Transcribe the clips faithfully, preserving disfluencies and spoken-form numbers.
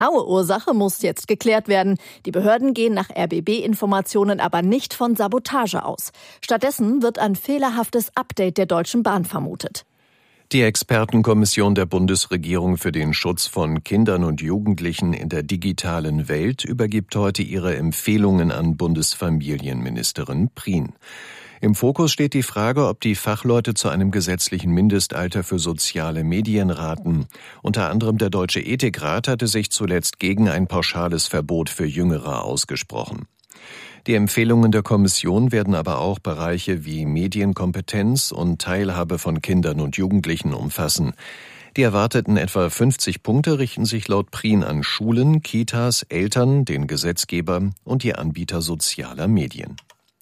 Genaue Ursache muss jetzt geklärt werden. Die Behörden gehen nach R B B-Informationen aber nicht von Sabotage aus. Stattdessen wird ein fehlerhaftes Update der Deutschen Bahn vermutet. Die Expertenkommission der Bundesregierung für den Schutz von Kindern und Jugendlichen in der digitalen Welt übergibt heute ihre Empfehlungen an Bundesfamilienministerin Prien. Im Fokus steht die Frage, ob die Fachleute zu einem gesetzlichen Mindestalter für soziale Medien raten. Unter anderem der Deutsche Ethikrat hatte sich zuletzt gegen ein pauschales Verbot für Jüngere ausgesprochen. Die Empfehlungen der Kommission werden aber auch Bereiche wie Medienkompetenz und Teilhabe von Kindern und Jugendlichen umfassen. Die erwarteten etwa fünfzig Punkte richten sich laut Prien an Schulen, Kitas, Eltern, den Gesetzgeber und die Anbieter sozialer Medien.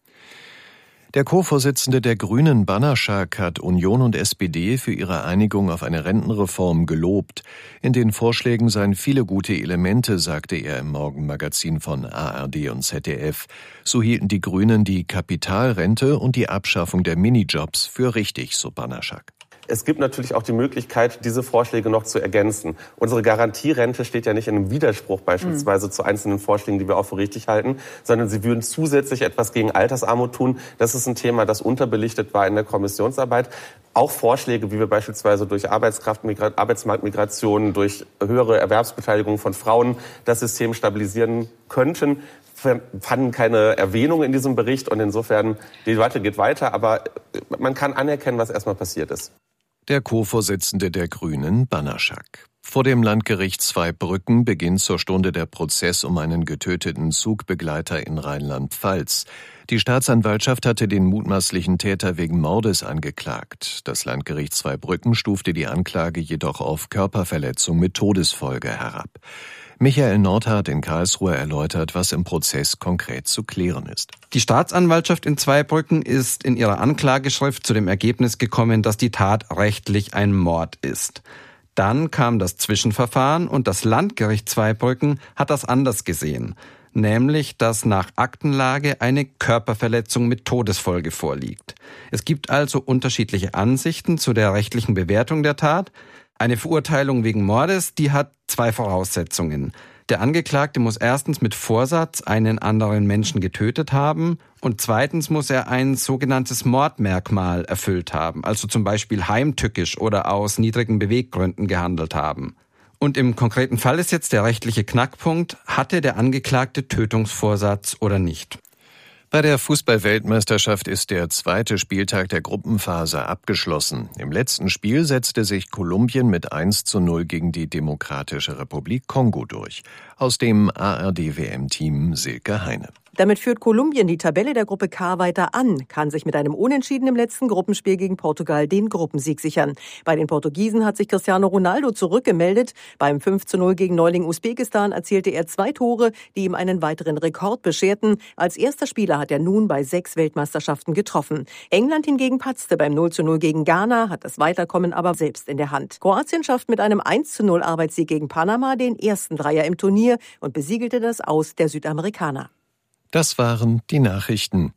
Der Co-Vorsitzende der Grünen, Banaszak, hat Union und S P D für ihre Einigung auf eine Rentenreform gelobt. In den Vorschlägen seien viele gute Elemente, sagte er im Morgenmagazin von A R D und Z D F. So hielten die Grünen die Kapitalrente und die Abschaffung der Minijobs für richtig, so Banaszak. Es gibt natürlich auch die Möglichkeit, diese Vorschläge noch zu ergänzen. Unsere Garantierente steht ja nicht in einem Widerspruch beispielsweise mhm. zu einzelnen Vorschlägen, die wir auch für richtig halten, sondern sie würden zusätzlich etwas gegen Altersarmut tun. Das ist ein Thema, das unterbelichtet war in der Kommissionsarbeit. Auch Vorschläge, wie wir beispielsweise durch Arbeitskraftmigra- Arbeitsmarktmigration, durch höhere Erwerbsbeteiligung von Frauen das System stabilisieren könnten, fanden keine Erwähnung in diesem Bericht. Und insofern, die Debatte geht weiter, aber man kann anerkennen, was erstmal passiert ist. Der Co-Vorsitzende der Grünen, Banaszak. Vor dem Landgericht Zweibrücken beginnt zur Stunde der Prozess um einen getöteten Zugbegleiter in Rheinland-Pfalz. Die Staatsanwaltschaft hatte den mutmaßlichen Täter wegen Mordes angeklagt. Das Landgericht Zweibrücken stufte die Anklage jedoch auf Körperverletzung mit Todesfolge herab. Michael Nordhardt in Karlsruhe erläutert, was im Prozess konkret zu klären ist. Die Staatsanwaltschaft in Zweibrücken ist in ihrer Anklageschrift zu dem Ergebnis gekommen, dass die Tat rechtlich ein Mord ist. Dann kam das Zwischenverfahren und das Landgericht Zweibrücken hat das anders gesehen, nämlich dass nach Aktenlage eine Körperverletzung mit Todesfolge vorliegt. Es gibt also unterschiedliche Ansichten zu der rechtlichen Bewertung der Tat. Eine Verurteilung wegen Mordes, die hat zwei Voraussetzungen. Der Angeklagte muss erstens mit Vorsatz einen anderen Menschen getötet haben und zweitens muss er ein sogenanntes Mordmerkmal erfüllt haben, also zum Beispiel heimtückisch oder aus niedrigen Beweggründen gehandelt haben. Und im konkreten Fall ist jetzt der rechtliche Knackpunkt, hatte der Angeklagte Tötungsvorsatz oder nicht? Bei der Fußball-Weltmeisterschaft ist der zweite Spieltag der Gruppenphase abgeschlossen. Im letzten Spiel setzte sich Kolumbien mit eins zu null gegen die Demokratische Republik Kongo durch. Aus dem A R D-W M-Team Silke Heine. Damit führt Kolumbien die Tabelle der Gruppe K weiter an, kann sich mit einem Unentschieden im letzten Gruppenspiel gegen Portugal den Gruppensieg sichern. Bei den Portugiesen hat sich Cristiano Ronaldo zurückgemeldet. Beim fünf zu null gegen Neuling Usbekistan erzielte er zwei Tore, die ihm einen weiteren Rekord bescherten. Als erster Spieler hat er nun bei sechs Weltmeisterschaften getroffen. England hingegen patzte beim null zu null gegen Ghana, hat das Weiterkommen aber selbst in der Hand. Kroatien schafft mit einem eins zu null Arbeitssieg gegen Panama den ersten Dreier im Turnier und besiegelte das Aus der Südamerikaner. Das waren die Nachrichten.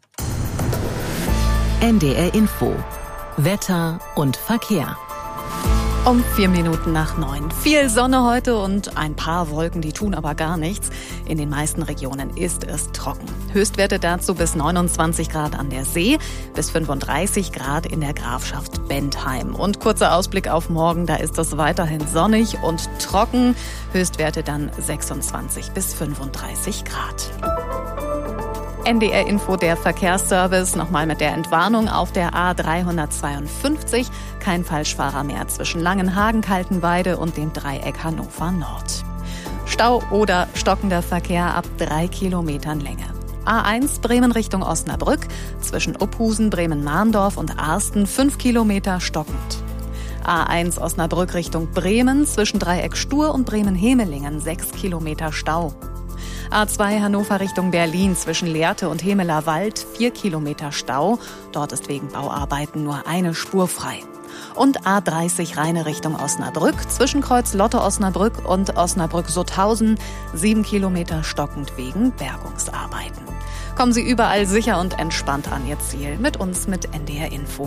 N D R Info. Wetter und Verkehr. Um vier Minuten nach neun. Viel Sonne heute und ein paar Wolken, die tun aber gar nichts. In den meisten Regionen ist es trocken. Höchstwerte dazu bis neunundzwanzig Grad an der See, bis fünfunddreißig Grad in der Grafschaft Bentheim. Und kurzer Ausblick auf morgen, da ist es weiterhin sonnig und trocken. Höchstwerte dann sechsundzwanzig bis fünfunddreißig Grad. N D R Info, der Verkehrsservice, nochmal mit der Entwarnung auf der A dreihundertzweiundfünfzig. Kein Falschfahrer mehr zwischen Langenhagen, Kaltenweide und dem Dreieck Hannover Nord. Stau oder stockender Verkehr ab drei Kilometern Länge. A eins Bremen Richtung Osnabrück, zwischen Ophusen, Bremen-Mahndorf und Arsten fünf Kilometer stockend. A eins Osnabrück Richtung Bremen, zwischen Dreieck Stur und Bremen-Hemelingen sechs Kilometer Stau. A zwei Hannover Richtung Berlin zwischen Lehrte und Hemeler Wald vier Kilometer Stau. Dort ist wegen Bauarbeiten nur eine Spur frei. Und A dreißig Rheine Richtung Osnabrück zwischen Kreuz Lotte Osnabrück und Osnabrück-Sutthausen sieben Kilometer stockend wegen Bergungsarbeiten. Kommen Sie überall sicher und entspannt an Ihr Ziel mit uns mit N D R Info.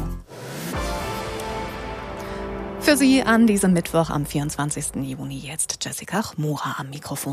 Für Sie an diesem Mittwoch am vierundzwanzigsten Juni jetzt Jessica Chmura am Mikrofon.